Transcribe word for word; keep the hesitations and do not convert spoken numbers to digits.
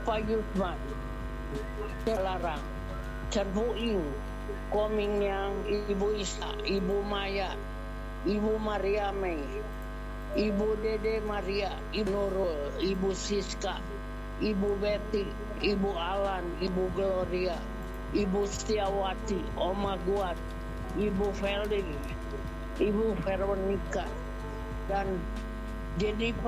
Bapak Yusman, Celarang, Cerbuing, Komingnyang, Ibu Isa, Ibu Maya, Ibu Maria Mei, Ibu Dede Maria, Ibu Nurul, Ibu Siska, Ibu Betty, Ibu Alan, Ibu Gloria, Ibu Setiawati, Oma Guat, Ibu Feli, Ibu Veronica, dan Jennifer